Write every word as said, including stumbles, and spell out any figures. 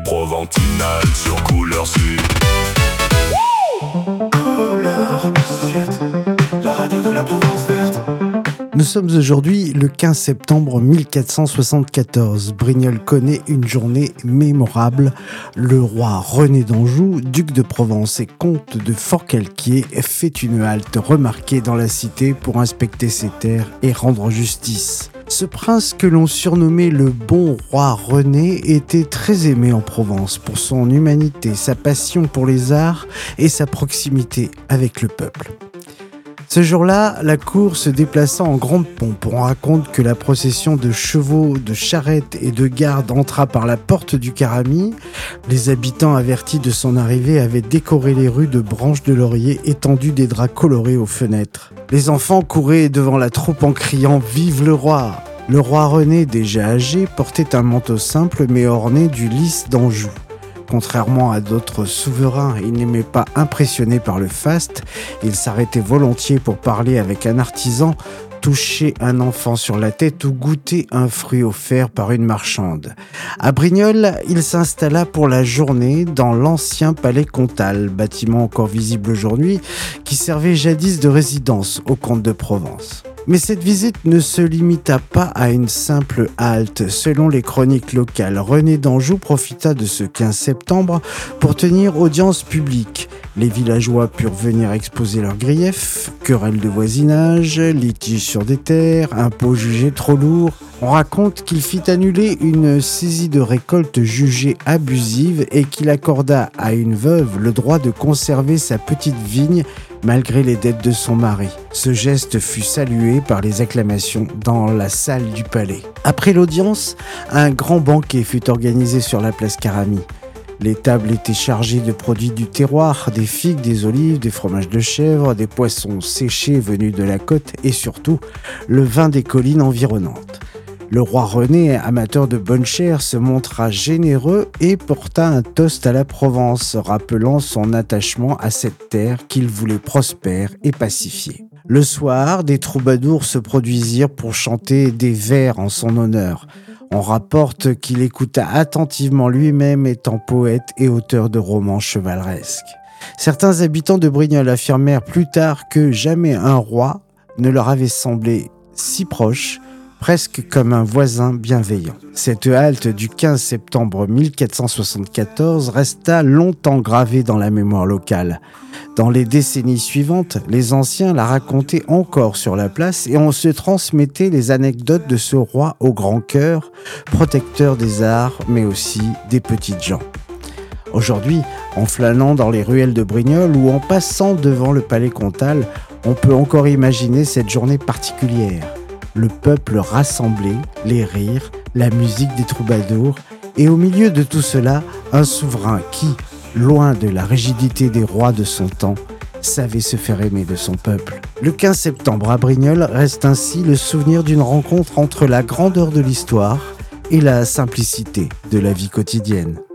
Proventinal sur Couleur Sud. Couleur Sud, la radio de la Provence verte. Nous sommes aujourd'hui le quinze septembre mille quatre cent soixante-quatorze. Brignoles connaît une journée mémorable. Le roi René d'Anjou, duc de Provence et comte de Forcalquier, fait une halte remarquée dans la cité pour inspecter ses terres et rendre justice. Ce prince que l'on surnommait le bon roi René était très aimé en Provence pour son humanité, sa passion pour les arts et sa proximité avec le peuple. Ce jour-là, la cour se déplaça en grande pompe. On raconte que la procession de chevaux, de charrettes et de gardes entra par la porte du Caramy. Les habitants avertis de son arrivée avaient décoré les rues de branches de laurier et tendu des draps colorés aux fenêtres. Les enfants couraient devant la troupe en criant « Vive le roi !» Le roi René, déjà âgé, portait un manteau simple mais orné du lys d'Anjou. Contrairement à d'autres souverains, il n'aimait pas impressionner par le faste. Il s'arrêtait volontiers pour parler avec un artisan, toucher un enfant sur la tête ou goûter un fruit offert par une marchande. À Brignoles, il s'installa pour la journée dans l'ancien palais comtal, bâtiment encore visible aujourd'hui, qui servait jadis de résidence au comte de Provence. Mais cette visite ne se limita pas à une simple halte. Selon les chroniques locales, René d'Anjou profita de ce quinze septembre pour tenir audience publique. Les villageois purent venir exposer leurs griefs, querelles de voisinage, litiges sur des terres, impôts jugés trop lourds. On raconte qu'il fit annuler une saisie de récolte jugée abusive et qu'il accorda à une veuve le droit de conserver sa petite vigne malgré les dettes de son mari. Ce geste fut salué par les acclamations dans la salle du palais. Après l'audience, un grand banquet fut organisé sur la place Caramy. Les tables étaient chargées de produits du terroir, des figues, des olives, des fromages de chèvre, des poissons séchés venus de la côte et surtout le vin des collines environnantes. Le roi René, amateur de bonne chère, se montra généreux et porta un toast à la Provence, rappelant son attachement à cette terre qu'il voulait prospère et pacifiée. Le soir, des troubadours se produisirent pour chanter des vers en son honneur. On rapporte qu'il écouta attentivement lui-même, étant poète et auteur de romans chevaleresques. Certains habitants de Brignoles affirmèrent plus tard que jamais un roi ne leur avait semblé si proche, presque comme un voisin bienveillant. Cette halte du quinze septembre mille quatre cent soixante-quatorze resta longtemps gravée dans la mémoire locale. Dans les décennies suivantes, les anciens la racontaient encore sur la place et on se transmettait les anecdotes de ce roi au grand cœur, protecteur des arts mais aussi des petites gens. Aujourd'hui, en flânant dans les ruelles de Brignoles ou en passant devant le palais comtal, on peut encore imaginer cette journée particulière. Le peuple rassemblé, les rires, la musique des troubadours et au milieu de tout cela, un souverain qui, loin de la rigidité des rois de son temps, savait se faire aimer de son peuple. Le quinze septembre à Brignoles reste ainsi le souvenir d'une rencontre entre la grandeur de l'histoire et la simplicité de la vie quotidienne.